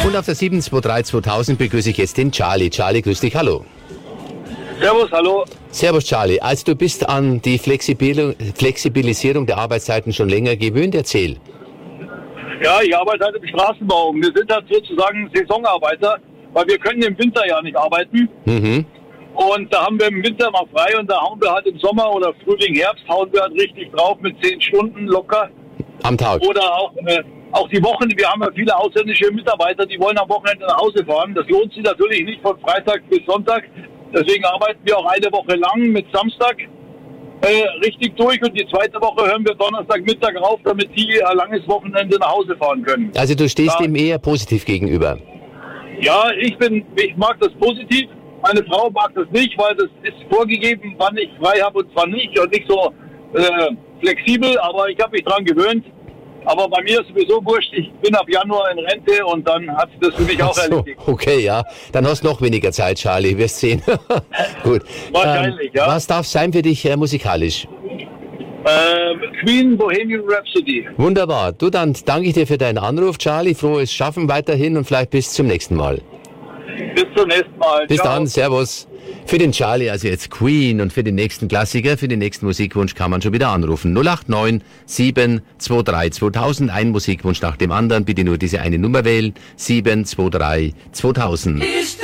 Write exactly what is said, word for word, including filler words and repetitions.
Und auf der sieben zwei drei zweitausend begrüße ich jetzt den Charlie. Charlie, grüß dich, hallo. Servus, hallo. Servus, Charlie. Also du bist an die Flexibil- Flexibilisierung der Arbeitszeiten schon länger gewöhnt. Erzähl. Ja, ich arbeite halt im Straßenbau. Wir sind halt sozusagen Saisonarbeiter, weil wir können im Winter ja nicht arbeiten. Mhm. Und da haben wir im Winter mal frei und da hauen wir halt im Sommer oder Frühling, Herbst, hauen wir halt richtig drauf mit zehn Stunden locker. Am Tag. Oder auch, äh, auch die Wochen, wir haben ja viele ausländische Mitarbeiter, die wollen am Wochenende nach Hause fahren. Das lohnt sich natürlich nicht von Freitag bis Sonntag. Deswegen arbeiten wir auch eine Woche lang mit Samstag äh, richtig durch und die zweite Woche hören wir Donnerstag Mittag auf, damit die ein langes Wochenende nach Hause fahren können. Also du stehst Ja. dem eher positiv gegenüber. Ja, ich bin, ich mag das positiv. Meine Frau mag das nicht, weil das ist vorgegeben, wann ich frei habe und wann nicht und nicht so äh, flexibel, aber ich habe mich dran gewöhnt. Aber bei mir ist sowieso wurscht, ich bin ab Januar in Rente und dann hat sich das für mich auch Ach so, erledigt. okay, ja. Dann hast du noch weniger Zeit, Charlie. Wirst sehen. Gut. Wahrscheinlich, ja. Was darf sein für dich äh, musikalisch? Ähm, Queen Bohemian Rhapsody. Wunderbar. Du, dann danke ich dir für deinen Anruf, Charlie. Frohes Schaffen weiterhin und vielleicht bis zum nächsten Mal. Bis zum nächsten Mal. Bis Ciao. dann, Servus. Für den Charlie, also jetzt Queen, und für den nächsten Klassiker, für den nächsten Musikwunsch kann man schon wieder anrufen. null acht neun sieben zwei drei zweitausend, ein Musikwunsch nach dem anderen. Bitte nur diese eine Nummer wählen. sieben zwei drei zweitausend.